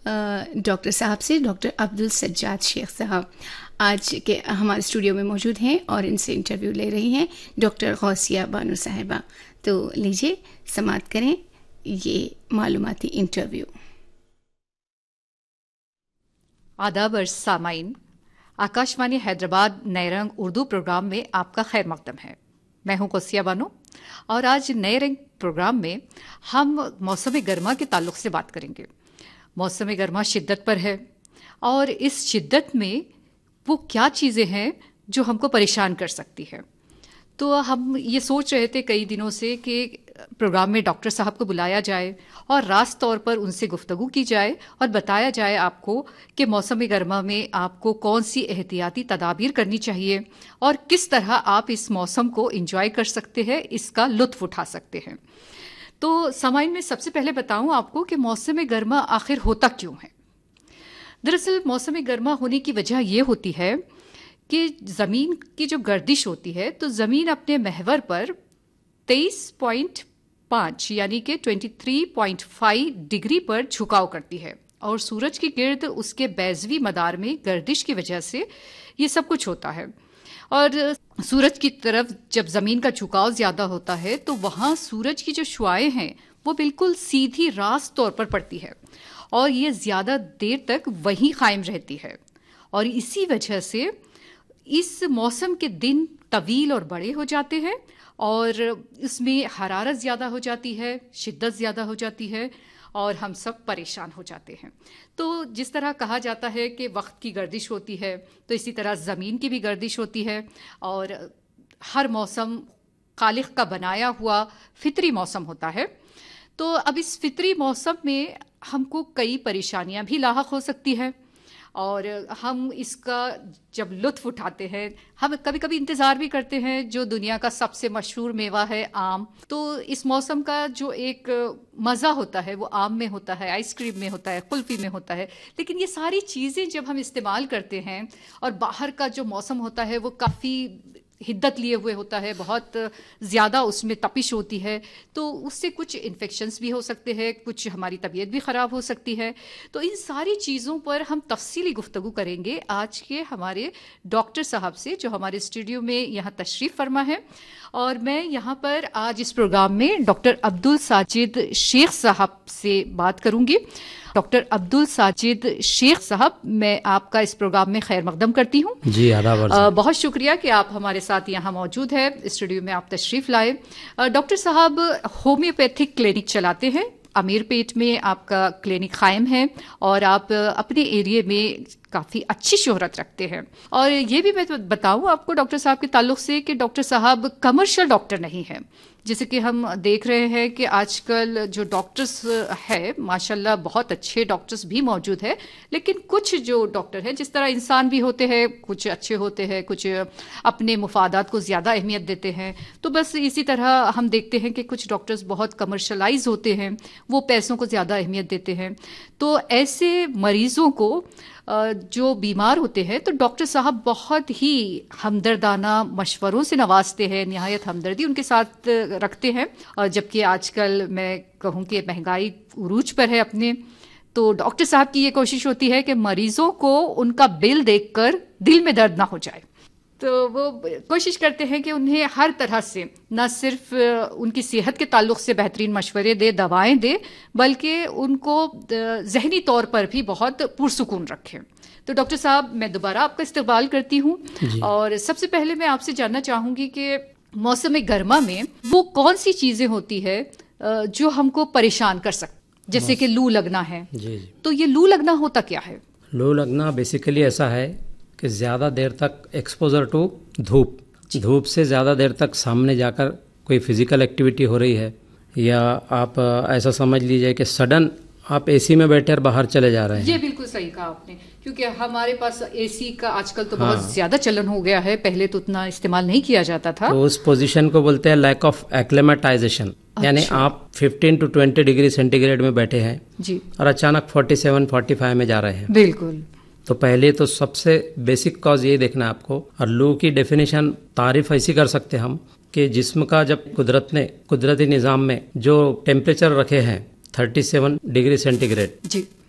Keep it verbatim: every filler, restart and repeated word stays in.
Doctor صاحب سے، doctor عبدالسجاد شیخ صاحب آج کے ہمارے اسٹوڈیو میں موجود ہیں اور ان سے انٹرویو لے رہی ہیں ڈاکٹر غوثیہ بانو صاحبہ. تو لیجیے سماعت کریں یہ معلوماتی انٹرویو. آداب اور سامعین، آکاشوانی حیدرآباد نئے رنگ اردو پروگرام میں آپ کا خیر مقدم ہے. میں ہوں غوثیہ بانو اور آج نئے رنگ پروگرام میں ہم موسم گرما کے تعلق سے بات کریں گے. موسم گرما شدت پر ہے اور اس شدت میں وہ کیا چیزیں ہیں جو ہم کو پریشان کر سکتی ہے. تو ہم یہ سوچ رہے تھے کئی دنوں سے کہ پروگرام میں ڈاکٹر صاحب کو بلایا جائے اور راست طور پر ان سے گفتگو کی جائے اور بتایا جائے آپ کو کہ موسم گرما میں آپ کو کون سی احتیاطی تدابیر کرنی چاہیے اور کس طرح آپ اس موسم کو انجوائے کر سکتے ہیں، اس کا لطف اٹھا سکتے ہیں. تو سامعین میں سب سے پہلے بتاؤں آپ کو کہ موسم گرما آخر ہوتا کیوں ہے. دراصل موسم گرما ہونے کی وجہ یہ ہوتی ہے کہ زمین کی جو گردش ہوتی ہے تو زمین اپنے محور پر تیئیس پوائنٹ پانچ یعنی کہ تیئیس پوائنٹ پانچ ڈگری پر جھکاؤ کرتی ہے اور سورج کے گرد اس کے بیضوی مدار میں گردش کی وجہ سے یہ سب کچھ ہوتا ہے. اور سورج کی طرف جب زمین کا جھکاؤ زیادہ ہوتا ہے تو وہاں سورج کی جو شعاعیں ہیں وہ بالکل سیدھی راست طور پر پڑتی ہے اور یہ زیادہ دیر تک وہیں قائم رہتی ہے. اور اسی وجہ سے اس موسم کے دن طویل اور بڑے ہو جاتے ہیں اور اس میں حرارت زیادہ ہو جاتی ہے، شدت زیادہ ہو جاتی ہے اور ہم سب پریشان ہو جاتے ہیں. تو جس طرح کہا جاتا ہے کہ وقت کی گردش ہوتی ہے تو اسی طرح زمین کی بھی گردش ہوتی ہے اور ہر موسم خالق کا بنایا ہوا فطری موسم ہوتا ہے. تو اب اس فطری موسم میں ہم کو کئی پریشانیاں بھی لاحق ہو سکتی ہے اور ہم اس کا جب لطف اٹھاتے ہیں، ہم کبھی کبھی انتظار بھی کرتے ہیں جو دنیا کا سب سے مشہور میوہ ہے آم. تو اس موسم کا جو ایک مزہ ہوتا ہے وہ آم میں ہوتا ہے، آئس کریم میں ہوتا ہے، قلفی میں ہوتا ہے. لیکن یہ ساری چیزیں جب ہم استعمال کرتے ہیں اور باہر کا جو موسم ہوتا ہے وہ کافی حدت لیے ہوئے ہوتا ہے، بہت زیادہ اس میں تپش ہوتی ہے، تو اس سے کچھ انفیکشنز بھی ہو سکتے ہیں، کچھ ہماری طبیعت بھی خراب ہو سکتی ہے. تو ان ساری چیزوں پر ہم تفصیلی گفتگو کریں گے آج کے ہمارے ڈاکٹر صاحب سے جو ہمارے اسٹوڈیو میں یہاں تشریف فرما ہے. اور میں یہاں پر آج اس پروگرام میں ڈاکٹر عبدالساجد شیخ صاحب سے بات کروں گی. ڈاکٹر عبدالساجد شیخ صاحب، میں آپ کا اس پروگرام میں خیر مقدم کرتی ہوں. جی آداب. بہت شکریہ کہ آپ ہمارے ساتھ یہاں موجود ہے، اسٹوڈیو میں آپ تشریف لائے. ڈاکٹر صاحب ہومیوپیتھک کلینک چلاتے ہیں، امیر پیٹ میں آپ کا کلینک قائم ہے اور آپ اپنے ایریے میں کافی اچھی شہرت رکھتے ہیں. اور یہ بھی میں بتاؤں آپ کو ڈاکٹر صاحب کے تعلق سے کہ ڈاکٹر صاحب کمرشل ڈاکٹر نہیں ہیں. جیسے کہ ہم دیکھ رہے ہیں کہ آج کل جو ڈاکٹرز ہے ماشاءاللہ بہت اچھے ڈاکٹرز بھی موجود ہیں، لیکن کچھ جو ڈاکٹر ہیں جس طرح انسان بھی ہوتے ہیں، کچھ اچھے ہوتے ہیں، کچھ اپنے مفادات کو زیادہ اہمیت دیتے ہیں. تو بس اسی طرح ہم دیکھتے ہیں کہ کچھ ڈاکٹرز بہت کمرشلائز ہوتے ہیں، وہ پیسوں کو زیادہ اہمیت دیتے ہیں. تو ایسے مریضوں کو جو بیمار ہوتے ہیں تو ڈاکٹر صاحب بہت ہی ہمدردانہ مشوروں سے نوازتے ہیں، نہایت ہمدردی ان کے ساتھ رکھتے ہیں. اور جبکہ آج کل میں کہوں کہ مہنگائی عروج پر ہے اپنے، تو ڈاکٹر صاحب کی یہ کوشش ہوتی ہے کہ مریضوں کو ان کا بل دیکھ کر دل میں درد نہ ہو جائے. تو وہ کوشش کرتے ہیں کہ انہیں ہر طرح سے نہ صرف ان کی صحت کے تعلق سے بہترین مشورے دے، دوائیں دے، بلکہ ان کو ذہنی طور پر بھی بہت پرسکون رکھیں. تو ڈاکٹر صاحب میں دوبارہ آپ کا استقبال کرتی ہوں جی. اور سب سے پہلے میں آپ سے جاننا چاہوں گی کہ موسم گرما میں وہ کون سی چیزیں ہوتی ہے جو ہم کو پریشان کر سکتی، جیسے کہ لو لگنا ہے جی جی. تو یہ لو لگنا ہوتا کیا ہے؟ لو لگنا بیسیکلی ایسا ہے کہ زیادہ دیر تک ایکسپوزر ٹو دھوپ جی. دھوپ سے زیادہ دیر تک سامنے جا کر کوئی فزیکل ایکٹیویٹی ہو رہی ہے، یا آپ ایسا سمجھ لیجئے کہ سڈن آپ اے سی میں بیٹھے اور باہر چلے جا رہے ہیں. یہ بالکل صحیح کہا آپ نے، کیونکہ ہمارے پاس اے سی کا آج کل تو بہت زیادہ چلن ہو گیا ہے، پہلے تو اتنا استعمال نہیں کیا جاتا تھا. تو اس پوزیشن کو بولتے ہیں لیک آف ایکلیمیٹائزیشن. یعنی آپ fifteen to twenty degree centi grade میں بیٹھے ہیں جی اور اچانک فورٹی سیون فورٹی فائیو میں جا رہے ہیں. بالکل. تو پہلے تو سب سے بیسک کاز یہ دیکھنا ہے آپ کو. اور لو کی ڈیفینیشن تعریف ایسی کر سکتے ہم کہ جسم کا جب قدرت نے قدرتی نظام میں جو ٹیمپریچر رکھے ہیں thirty seven degree centi grade جی